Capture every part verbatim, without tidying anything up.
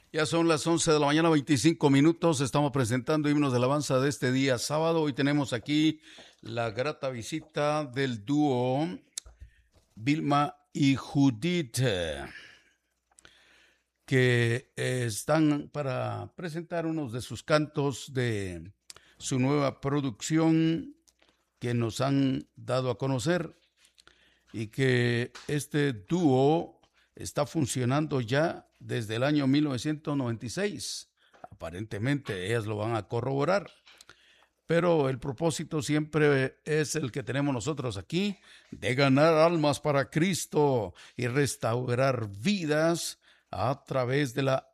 Ya son las once de la mañana, veinticinco minutos. Estamos presentando himnos de alabanza de este día sábado. Hoy tenemos aquí la grata visita del dúo Vilma y Judith, que están para presentar unos de sus cantos de su nueva producción que nos han dado a conocer, y que este dúo está funcionando ya desde el año mil novecientos noventa y seis. Aparentemente ellas lo van a corroborar, pero el propósito siempre es el que tenemos nosotros aquí, de ganar almas para Cristo y restaurar vidas a través de la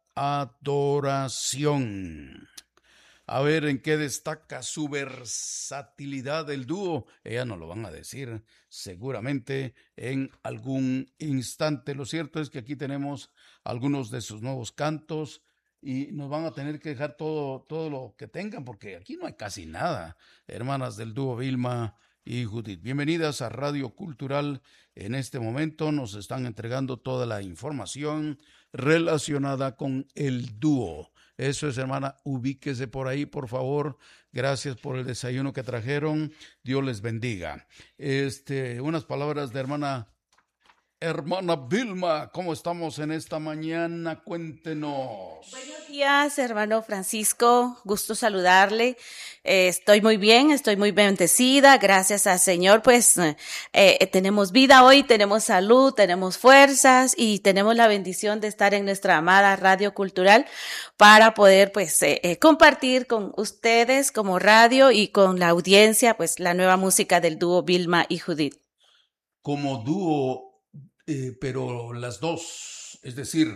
adoración. A ver en qué destaca su versatilidad del dúo. Ellas nos lo van a decir seguramente en algún instante. Lo cierto es que aquí tenemos algunos de sus nuevos cantos y nos van a tener que dejar todo, todo lo que tengan, porque aquí no hay casi nada. Hermanas del dúo Vilma y Judith, bienvenidas a Radio Cultural. En este momento nos están entregando toda la información relacionada con el dúo. Eso es, hermana, ubíquese por ahí, por favor. Gracias por el desayuno que trajeron. Dios les bendiga. Este, unas palabras de hermana, hermana Vilma. ¿Cómo estamos en esta mañana? Cuéntenos. Buenos días, hermano Francisco. Gusto saludarle. Eh, estoy muy bien, estoy muy bendecida. Gracias al Señor, pues eh, eh, tenemos vida hoy, tenemos salud, tenemos fuerzas y tenemos la bendición de estar en nuestra amada Radio Cultural para poder, pues, eh, eh, compartir con ustedes como radio y con la audiencia, pues, la nueva música del dúo Vilma y Judith. Como dúo, eh, pero las dos, es decir,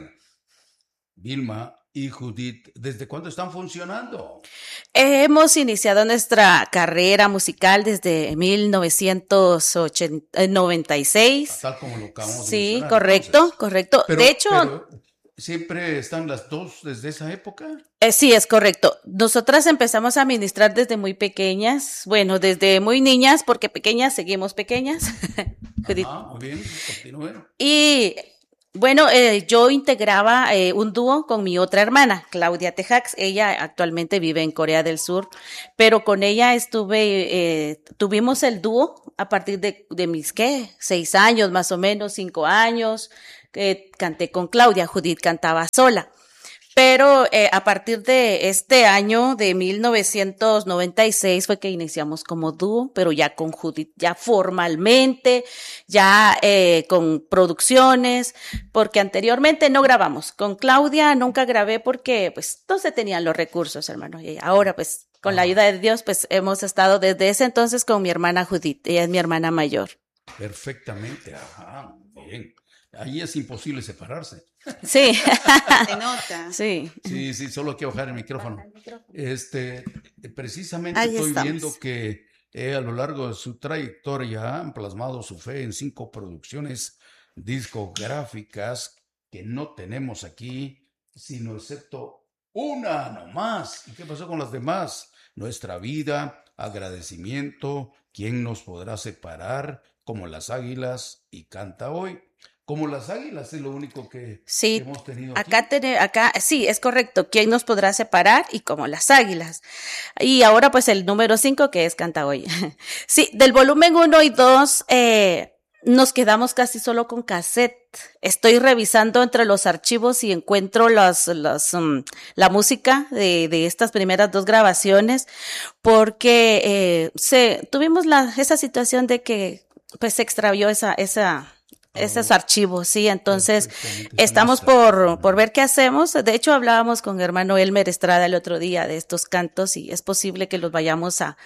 Vilma y Judith, ¿desde cuándo están funcionando? Hemos iniciado nuestra carrera musical desde mil novecientos noventa y seis. Tal como lo acabamos de Sí, mencionar, correcto, entonces. correcto. Pero, de hecho, pero, ¿siempre están las dos desde esa época? eh, sí, es correcto. Nosotras empezamos a ministrar desde muy pequeñas, bueno, desde muy niñas, porque pequeñas seguimos pequeñas. Ah, muy bien, continúe. Y bueno, eh, yo integraba eh, un dúo con mi otra hermana, Claudia Tejax. Ella actualmente vive en Corea del Sur, pero con ella estuve, eh, tuvimos el dúo a partir de, de mis, ¿qué? Seis años, más o menos, cinco años. Eh, canté con Claudia, Judith cantaba sola. Pero eh, a partir de este año de mil novecientos noventa y seis fue que iniciamos como dúo, pero ya con Judith, ya formalmente, ya eh, con producciones, porque anteriormente no grabamos. Con Claudia nunca grabé porque pues no se tenían los recursos, hermano. Y ahora pues con la ayuda de Dios pues hemos estado desde ese entonces con mi hermana Judith, ella es mi hermana mayor. Perfectamente, ajá, bien. Ahí es imposible separarse. Sí. Se nota. Sí. Sí, sí, solo hay que bajar el micrófono. Este, precisamente Ahí estoy estamos. viendo que eh, a lo largo de su trayectoria han plasmado su fe en cinco producciones discográficas que no tenemos aquí, sino excepto una nomás. ¿Y qué pasó con las demás? Nuestra vida, agradecimiento, ¿quién nos podrá separar? Como las águilas y Canta Hoy. Como las águilas es lo único que, Sí, que hemos tenido aquí. acá, tener, acá, sí, es correcto. ¿Quién nos podrá separar? Y como las águilas. Y ahora pues el número cinco que es Canta Hoy. Sí, del volumen uno y dos eh, nos quedamos casi solo con cassette. Estoy revisando entre los archivos y encuentro las, las, um, la música de, de estas primeras dos grabaciones porque eh, se, tuvimos la, esa situación de que pues se extravió esa, esa, esos archivos, sí, entonces estamos por, por ver qué hacemos. De hecho, hablábamos con hermano Elmer Estrada el otro día de estos cantos y es posible que los vayamos a,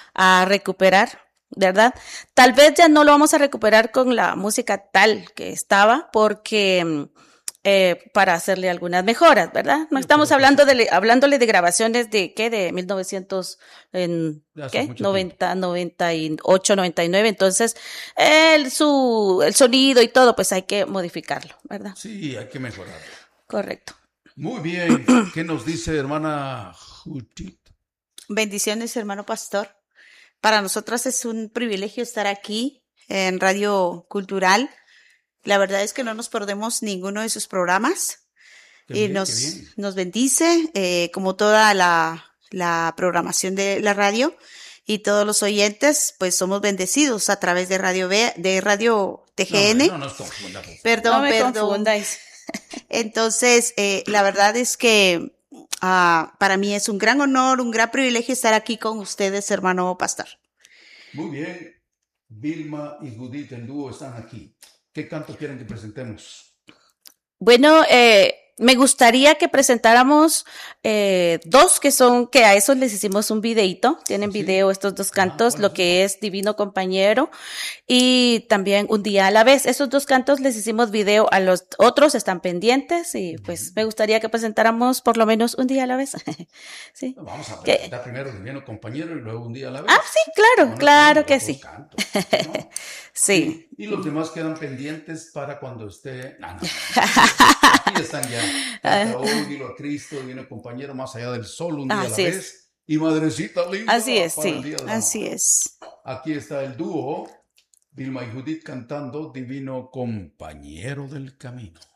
a recuperar, ¿verdad? Tal vez ya no lo vamos a recuperar con la música tal que estaba porque eh, para hacerle algunas mejoras, ¿verdad? No estamos hablando de, hablándole de grabaciones de, ¿qué? De mil novecientos, en, ¿qué? noventa, noventa y ocho, noventa y nueve, entonces, el, su, el sonido y todo, pues hay que modificarlo, ¿verdad? Sí, hay que mejorarlo. Correcto. Muy bien, ¿qué nos dice hermana Judith? Bendiciones, hermano pastor. Para nosotros es un privilegio estar aquí en Radio Cultural. La verdad es que no nos perdemos ninguno de sus programas. Qué y bien, qué nos, bien. nos bendice, eh, como toda la, la programación de la radio y todos los oyentes, pues somos bendecidos a través de Radio B, de Radio No, hombre, T G N. no nos confunda, por favor. Perdón, No me perdón. confundáis. Entonces, eh, la verdad es que ah, para mí es un gran honor, un gran privilegio estar aquí con ustedes, hermano pastor. Muy bien. Vilma y Judith, el dúo, están aquí. ¿Qué canto quieren que presentemos? Bueno, eh, me gustaría que presentáramos eh, dos que son, que a esos les hicimos un videíto. Tienen ¿Sí? video estos dos cantos, Ah, lo que es Divino Compañero y también Un Día a la Vez. Esos dos cantos les hicimos video, a los otros están pendientes y pues me gustaría que presentáramos por lo menos Un Día a la Vez. Sí. Vamos a ¿Qué? presentar primero Divino Compañero y luego Un Día a la Vez. Ah, sí, claro, No, no, claro no, que los sí. dos cantos, ¿no? Sí. Sí, y los demás quedan pendientes para cuando esté. No, no, no. Aquí están ya. Canta hoy, dilo a Cristo, Divino Compañero, Más allá del sol, Un Día a la Así es. Vez. Y Madrecita Linda. Así es, para el sí. Día de la Así Mamá. es. Aquí está el dúo, Vilma y Judith cantando Divino Compañero del Camino.